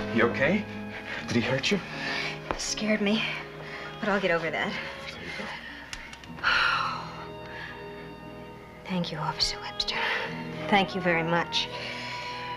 You okay? Did he hurt you? Scared me, but I'll get over that. There you go. Thank you, Officer Webster. Thank you very much.